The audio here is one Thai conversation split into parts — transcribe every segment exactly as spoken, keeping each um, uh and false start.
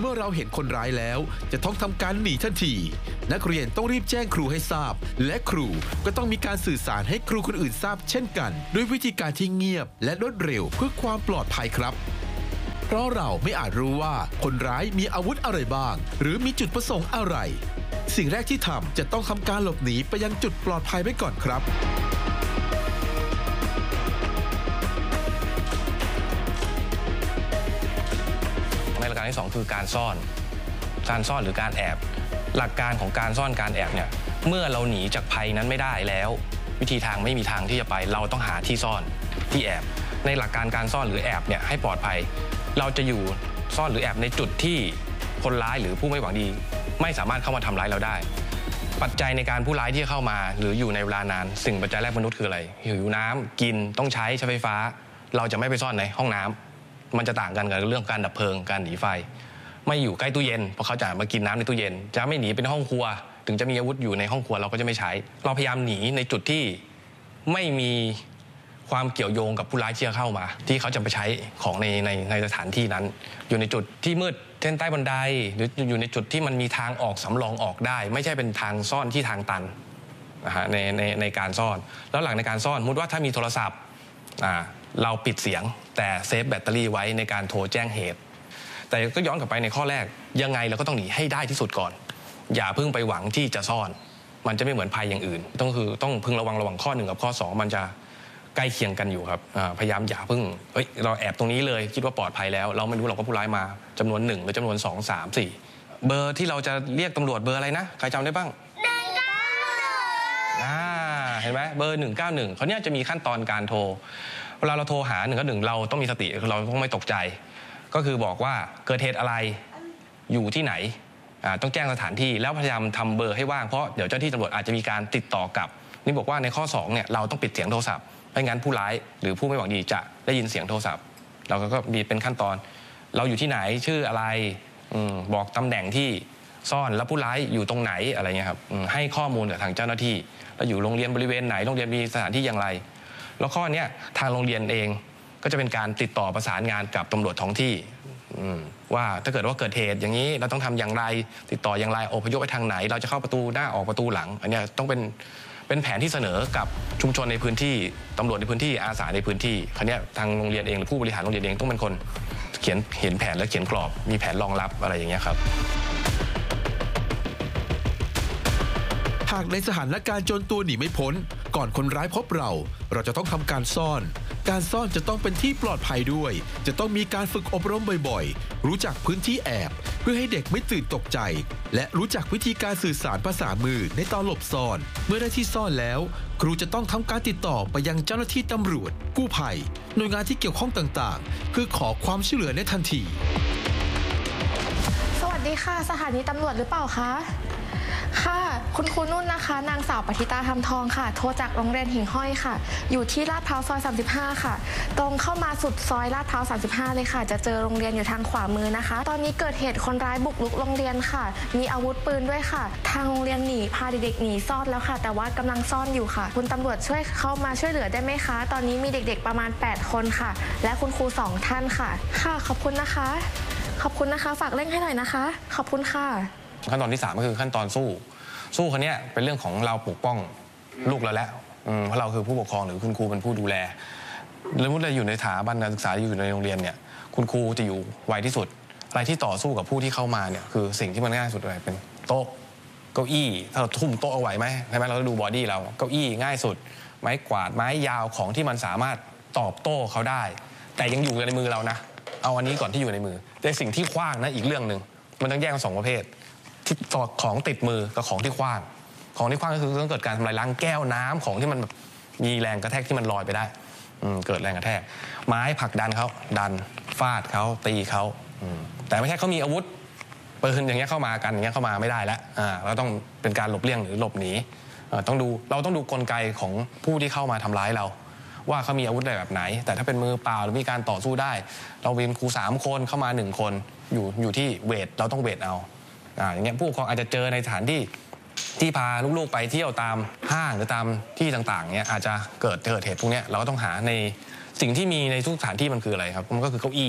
มื่อเราเห็นคนร้ายแล้วจะต้องทำการหนีทันทีนักเรียนต้องรีบแจ้งครูให้ทราบและครูก็ต้องมีการสื่อสารให้ครูคนอื่นทราบเช่นกันด้วยวิธีการที่เงียบและรวดเร็วเพื่อความปลอดภัยครับเพราะเราไม่อาจรู้ว่าคนร้ายมีอาวุธอะไรบ้างหรือมีจุดประสงค์อะไรสิ่งแรกที่ทำจะต้องทำการหลบหนีไปยังจุดปลอดภัยไว้ก่อนครับในหลักการที่สองคือการซ่อนการซ่อนหรือการแอบหลักการของการซ่อนการแอบเนี่ยเมื่อเราหนีจากภัยนั้นไม่ได้แล้ววิธีทางไม่มีทางที่จะไปเราต้องหาที่ซ่อนที่แอบในหลักการการซ่อนหรือแอบเนี่ยให้ปลอดภัยเราจะอยู่ซ่อนหรือแอบในจุดที่คนร้ายหรือผู้ไม่หวังดีไม่สามารถเข้ามาทำร้ายเราได้ปัจจัยในการผู้ร้ายที่เข้ามาหรืออยู่ในเวลานานสิ่งปัจจัยแรกมนุษย์คืออะไรหิวน้ำกินต้องใช้ใช้ไฟฟ้าเราจะไม่ไปซ่อนในห้องน้ำมันจะต่างกันกับเรื่องการดับเพลิงการหนีไฟไม่อยู่ใกล้ตู้เย็นเพราะเขาจะมากินน้ำในตู้เย็นจะไม่หนีเป็นห้องครัวถึงจะมีอาวุธอยู่ในห้องครัวเราก็จะไม่ใช้เราพยายามหนีในจุดที่ไม่มีความเกี่ยวโยงกับผู้ร้ายที่จะเข้ามาที่เขาจะไปใช้ของในในในสถานที่นั้นอยู่ในจุดที่มืดเช่นใต้บันไดหรืออยู่ในจุดที่มันมีทางออกสำรองออกได้ไม่ใช่เป็นทางซ่อนที่ทางตันนะฮะในในในการซ่อนแล้วหลังในการซ่อนสมมติว่าถ้ามีโทรศัพท์อ่าเราปิดเสียงแต่เซฟแบตเตอรี่ไว้ในการโทรแจ้งเหตุแต่ก็ย้อนกลับไปในข้อแรกยังไงเราก็ต้องหนีให้ได้ที่สุดก่อนอย่าเพิ่งไปหวังที่จะซ่อนมันจะไม่เหมือนภัยอย่างอื่นต้องคือต้องพึงระวังระหว่างข้อหนึ่งกับข้อสองมันจะใกล้เคียงกันอยู่ครับพยายามอย่าเพิ่งเฮ้ยเราแอบตรงนี้เลยคิดว่าปลอดภัยแล้วเราไม่รู้หรอกว่าผู้ร้ายมาจำนวนหนึ่งหรือจำนวนสองสามสี่เบอร์ที่เราจะเรียกตำรวจเบอร์อะไรนะใครจำได้บ้างหนึ่งเก้าหนึ่งอ่าเห็นไหมเบอร์หนึ่งเก้าหนึ่งเขาเนี่ยจะมีขั้นตอนการโทรเวลาเราโทรหาหนึ่งเก้าหนึ่งเราต้องมีสติเราต้องไม่ตกใจก็คือบอกว่าเกิดเหตุอะไรอยู่ที่ไหนต้องแจ้งสถานที่แล้วพยายามทำเบอร์ให้ว่างเพราะเดี๋ยวเจ้าที่ตำรวจอาจจะมีการติดต่อกลับนี่บอกว่าในข้อสองเนี่ยเราต้องปิดเสียงโทรศัพท์ไม่งั้นผู้ร้ายหรือผู้ไม่หวังดีจะได้ยินเสียงโทรศัพท์เราก็มีเป็นขั้นตอนเราอยู่ที่ไหนชื่ออะไรบอกตำแหน่งที่ซ่อนแล้วผู้ร้ายอยู่ตรงไหนอะไรเงี้ยครับให้ข้อมูลกับทางเจ้าหน้าที่แล้วอยู่โรงเรียนบริเวณไหนโรงเรียนมีสถานที่อย่างไรแล้วข้อนี้ทางโรงเรียนเองก็จะเป็นการติดต่อประสานงานกับตำรวจท้องที่ว่าถ้าเกิดว่าเกิดเหตุอย่างนี้เราต้องทำอย่างไรติดต่ออย่างไรอพยพไปทางไหนเราจะเข้าประตูหน้าออกประตูหลังอันนี้ต้องเป็นเป็นแผนที่เสนอกับชุมชนในพื้นที่ตำรวจในพื้นที่อาสาในพื้นที่คราวนี้ทางโรงเรียนเองหรือผู้บริหารโรงเรียนเองต้องเป็นคนเขียนเห็นแผนและเขียนกรอบมีแผนรองรับอะไรอย่างเงี้ยครับหากในสถานการณ์จนตัวหนีไม่พ้นก่อนคนร้ายพบเราเราจะต้องทำการซ่อนการซ่อนจะต้องเป็นที่ปลอดภัยด้วยจะต้องมีการฝึกอบรมบ่อยๆรู้จักพื้นที่แอบเพื่อให้เด็กไม่ตื่นตกใจและรู้จักวิธีการสื่อสารภาษามือในตอนหลบซ่อนเมื่อได้ที่ซ่อนแล้วครูจะต้องทำการติดต่อไปยังเจ้าหน้าที่ตำรวจกู้ภัยหน่วยงานที่เกี่ยวข้องต่างๆเพื่อขอความช่วยเหลือในทันทีสวัสดีค่ะสถานีตำรวจหรือเปล่าคะค่ะคุณครูนุ่นนะคะนางสาวปฏิตาธรรมทองค่ะโทรจากโรงเรียนหิ่งห้อยค่ะอยู่ที่ลาดพร้าวซอยสามสิบห้าค่ะตรงเข้ามาสุดซอยลาดพร้าวสามสิบห้าเลยค่ะจะเจอโรงเรียนอยู่ทางขวามือนะคะตอนนี้เกิดเหตุคนร้ายบุกรุกโรงเรียนค่ะมีอาวุธปืนด้วยค่ะทางโรงเรียนหนีพาเด็กๆหนีซ่อนแล้วค่ะแต่ว่ากำลังซ่อนอยู่ค่ะคุณตำรวจช่วยเข้ามาช่วยเหลือได้ไหมคะตอนนี้มีเด็กๆประมาณแปดคนค่ะและคุณครูสองท่านค่ะค่ะขอบคุณนะคะขอบคุณนะคะฝากเร่งให้หน่อยนะคะขอบคุณค่ะขั้นตอนที่สามก็คือขั้นตอนสู้สู้คนนี้เป็นเรื่องของเราปกป้องลูกเราแล้วเพราะเราคือผู้ปกครองหรือคุณครูเป็นผู้ดูแลแล้วเมื่อเราอยู่ในสถาบันการศึกษาอยู่ในโรงเรียนเนี่ยคุณครูจะอยู่ไวที่สุดอะไรที่ต่อสู้กับผู้ที่เข้ามาเนี่ยคือสิ่งที่มันง่ายสุดเลยเป็นโต๊ะเก้าอี้ถ้าเราทุ่มโต๊ะเอาไว้ไหมใช่ไหมเราดูบอดี้เราเก้าอี้ง่ายสุดไม้กวาดไม้ยาวของที่มันสามารถตอบโต้เขาได้แต่ยังอยู่ในมือเรานะเอาอันนี้ก่อนที่อยู่ในมือแต่สิ่งที่ขว้างนะอีกเรื่องหนึ่งมันต้องแยกเป็นสองประเภทที่ต่อของติดมือกับของที่ขว้างของที่ขว้างก็คือต้องเกิดการทำลายล้างแก้วน้ำของที่มันมีแรงกระแทกที่มันลอยไปได้เกิดแรงกระแทกไม้ผลักดันเขาดันฟาดเขาตีเขาแต่ไม่ใช่เขามีอาวุธปืนอย่างเงี้ยเข้ามากันอย่างเงี้ยเข้ามาไม่ได้แล้วเราต้องเป็นการหลบเลี่ยงหรือหลบหนีต้องดูเราต้องดูกลไกของผู้ที่เข้ามาทำร้ายเราว่าเขามีอาวุธอะไรแบบไหนแต่ถ้าเป็นมือเปล่าหรือมีการต่อสู้ได้เราเป็นครูสามคนเข้ามาหนึ่งคนอยู่อยู่ที่เวทเราต้องเวทเอาอ่าอย่างเงี้ยผู้ปกครองอาจจะเจอในสถานที่ที่พาลูกๆไปเที่ยวตามห้างหรือตามที่ต่างๆเนี้ยอาจจะเกิดเกิดเหตุพวกนี้เราก็ต้องหาในสิ่งที่มีในทุกสถานที่มันคืออะไรครับมันก็คือเก้าอี้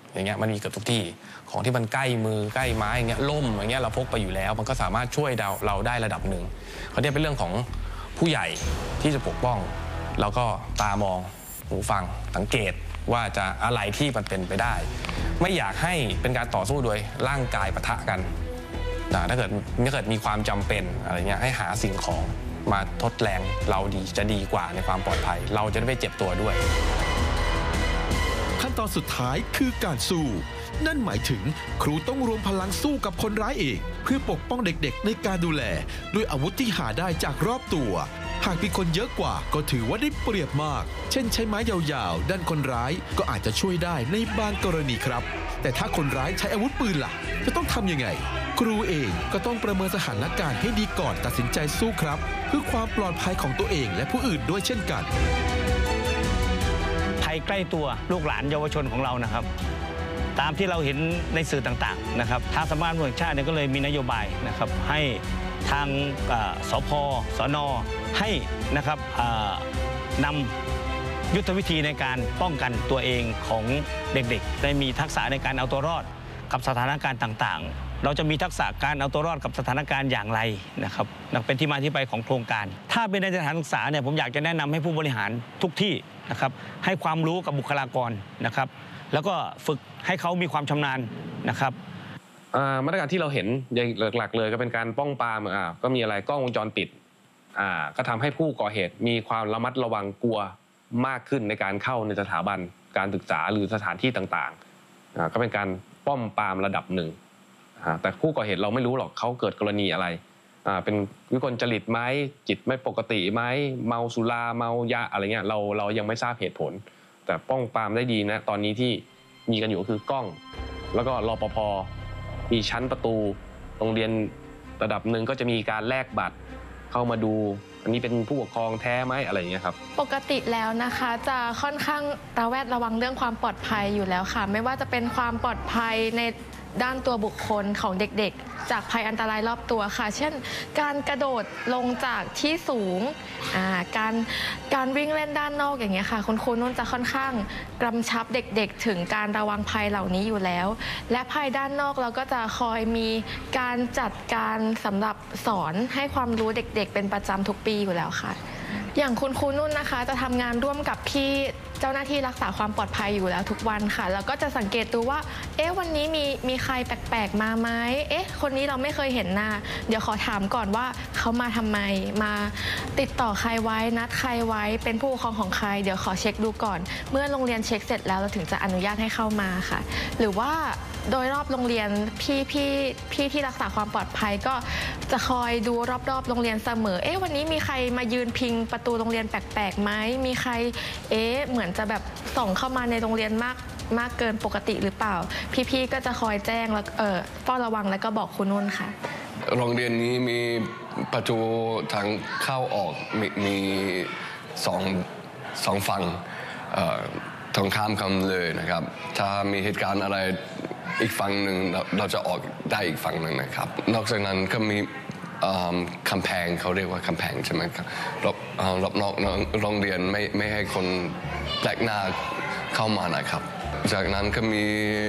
อย่างเงี้ยมันมีเกือบทุกที่ของที่มันใกล้มือใกล้ไม้อย่างเงี้ยล่มอย่างเงี้ยเราพกไปอยู่แล้วมันก็สามารถช่วยเราเราได้ระดับหนึ่งเขาเนี่ยเป็นเรื่องของผู้ใหญ่ที่จะปกป้องแล้วก็ตามองหูฟังสังเกตว่าจะอะไรที่มันเป็นไปได้ไม่อยากให้เป็นการต่อสู้โดยร่างกายปะทะกันถ้าเกิดถ้าเกิดมีความจำเป็นอะไรเงี้ยให้หาสิ่งของมาทดแรงเราดีจะดีกว่าในความปลอดภัยเราจะได้ไม่เจ็บตัวด้วยขั้นตอนสุดท้ายคือการสู้นั่นหมายถึงครูต้องรวมพลังสู้กับคนร้ายเองเพื่อปกป้องเด็กๆในการดูแลด้วยอาวุธที่หาได้จากรอบตัวหากมีคนเยอะกว่าก็ถือว่าได้เปรียบมากเช่นใช้ไม้ยาวๆด้านคนร้ายก็อาจจะช่วยได้ในบางกรณีครับแต่ถ้าคนร้ายใช้อาวุธปืนล่ะจะต้องทำยังไงครูเองก็ต้องประเมินสถานการณ์ให้ดีก่อนตัดสินใจสู้ครับเพื่อความปลอดภัยของตัวเองและผู้อื่นด้วยเช่นกันภัยใกล้ตัวลูกหลานเยาวชนของเรานะครับตามที่เราเห็นในสื่อต่างๆนะครับทางสำนักงานตำรวจแห่งชาติก็เลยมีนโยบายนะครับให้ทางสภ.สน.ให้นะครับนำยุทธวิธีในการป้องกันตัวเองของเด็กๆได้มีทักษะในการเอาตัวรอดกับสถานการณ์ต่างๆเราจะมีทักษะการเอาตัวรอดกับสถานการณ์อย่างไรนะครับเป็นที่มาที่ไปของโครงการถ้าเป็นในสถานศึกษาเนี่ยผมอยากจะแนะนำให้ผู้บริหารทุกที่นะครับให้ความรู้กับบุคลากรนะครับแล้วก็ฝึกให้เขามีความชำนาญนะครับมาตรการที่เราเห็นหลักๆเลยก็เป็นการป้องปรามอ่าก็มีอะไรกล้องวงจรปิดอ่าก็ทำให้ผู้ก่อเหตุมีความระมัดระวังกลัวมากขึ้นในการเข้าในสถาบันการศึกษาหรือสถานที่ต่างๆอ่าก็เป็นการป้องปรามระดับหนึ่งอ่าแต่ผู้ก่อเหตุเราไม่รู้หรอกเขาเกิดกรณีอะไรอ่าเป็นวิกลจริตไหมจิตไม่ปกติไหมเมาสุราเมายาอะไรเงี้ยเราเรายังไม่ทราบเหตุผลแต่ป้องปรามได้ดีนะตอนนี้ที่มีกันอยู่ก็คือกล้องแล้วก็รปภ.มีชั้นประตูโรงเรียนระดับหนึ่งก็จะมีการแลกบัตรเข้ามาดูอันนี้เป็นผู้ปกครองแท้ไหมอะไรอย่างเงี้ยครับปกติแล้วนะคะจะค่อนข้างระแวดระวังเรื่องความปลอดภัยอยู่แล้วค่ะไม่ว่าจะเป็นความปลอดภัยในด้านตัวบุคคลของเด็กๆจากภัยอันตรายรอบตัวค่ะเช่นการกระโดดลงจากที่สูงการการวิ่งเล่นด้านนอกอย่างเงี้ยค่ะคุณครูนุ่นจะค่อนข้างกำชับเด็กๆถึงการระวังภัยเหล่านี้อยู่แล้วและภัยด้านนอกเราก็จะคอยมีการจัดการสำหรับสอนให้ความรู้เด็กๆเป็นประจำทุกปีอยู่แล้วค่ะอย่างคุณครูนุ่นนะคะจะทำงานร่วมกับพี่เจ้าหน้าที่รักษาความปลอดภัยอยู่แล้วทุกวันค่ะแล้วก็จะสังเกตดูว่าเอ๊ะวันนี้มีมีใครแปลกๆมาไหมเอ๊ะคนนี้เราไม่เคยเห็นหน้าเดี๋ยวขอถามก่อนว่าเขามาทำไมมาติดต่อใครไว้นัดใครไว้เป็นผู้ปกครองของใครเดี๋ยวขอเช็คดูก่อนเมื่อโรงเรียนเช็คเสร็จแล้วเราถึงจะอนุญาตให้เข้ามาค่ะหรือว่าโดยรอบโรงเรียนพี่พี่พี่ที่รักษาความปลอดภัยก็จะคอยดูรอบๆโรงเรียนเสมอเอ๊ะวันนี้มีใครมายืนพิงประตูโรงเรียนแปลกๆไหมมีใครเอ๊ะเหมือนจะแบบส่องเข้ามาในโรงเรียนมากมากเกินปกติหรือเปล่าพี่ๆก็จะคอยแจ้งแล้วเออเฝ้าระวังแล้วก็บอกคุณนุ่นค่ะโรงเรียนนี้มีประตูทางเข้าออกมีมีสองสองฝั่งตรงข้ามกันเลยนะครับถ้ามีเหตุการณ์อะไรอีกฝั่งหนึ่งเราจะออกได้อีกฝั่งหนึ่งนะครับนอกจากนั้นก็มีกำแพงเขาเรียกว่ากำแพงใช่ไหมครับรอบรอบนอกโรงเรียนไม่ไม่ให้คนแปลกหน้าเข้ามานะครับจากนั้นก็มี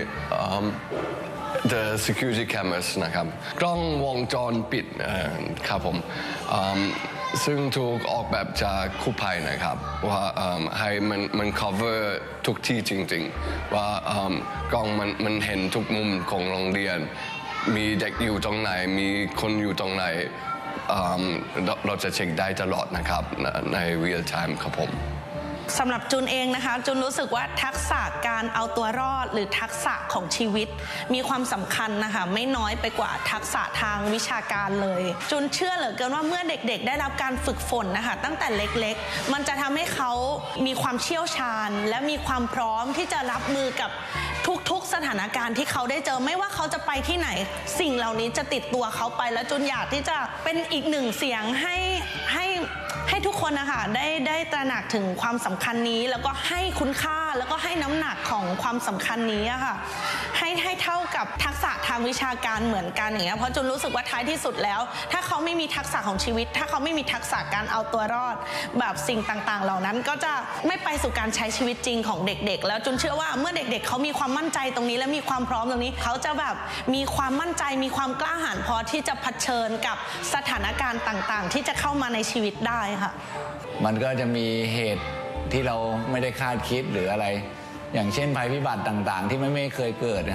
the security cameras นะครับกล้องวงจรปิดครับผมซึ่งถูกออกแบบจากกู้ภัยนะครับว่าให้มันมัน cover ทุกที่จริงๆว่ากล้องมันมันเห็นทุกมุมของโรงเรียนมีเด็กอยู่ตรงไหนมีคนอยู่ตรงไหนเราจะเช็คได้ตลอดนะครับใน real time ครับผมสำหรับจูนเองนะคะจูนรู้สึกว่าทักษะการเอาตัวรอดหรือทักษะของชีวิตมีความสำคัญนะคะไม่น้อยไปกว่าทักษะทางวิชาการเลยจูนเชื่อเหลือเกินว่าเมื่อเด็กๆได้รับการฝึกฝนนะคะตั้งแต่เล็กๆมันจะทำให้เขามีความเชี่ยวชาญและมีความพร้อมที่จะรับมือกับทุกๆสถานการณ์ที่เขาได้เจอไม่ว่าเขาจะไปที่ไหนสิ่งเหล่านี้จะติดตัวเขาไปและจูนอยากที่จะเป็นอีกหนึ่งเสียงให้ให้ให้ทุกคนนะคะได้ได้ตระหนักถึงความสำคัญนี้แล้วก็ให้คุณค่าแล้วก็ให้น้ำหนักของความสำคัญนี้อะค่ะให้ให้เท่ากับทักษะทางวิชาการเหมือนกันอย่างเงี้ยเพราะจูนรู้สึกว่าท้ายที่สุดแล้วถ้าเขาไม่มีทักษะของชีวิตถ้าเขาไม่มีทักษะการเอาตัวรอดแบบสิ่งต่างๆเหล่านั้นก็จะไม่ไปสู่การใช้ชีวิตจริงของเด็กๆแล้วจูนเชื่อว่าเมื่อเด็กๆเขามีความมั่นใจตรงนี้และมีความพร้อมตรงนี้เขาจะแบบมีความมั่นใจมีความกล้าหาญพอที่จะเผชิญกับสถานการณ์ต่างๆที่จะเข้ามาในชีวิตได้ค่ะมันก็จะมีเหตุที่เราไม่ได้คาดคิดหรืออะไรอย่างเช่นภัยพิบัติต่างๆที่ไม่ไม่เคยเกิด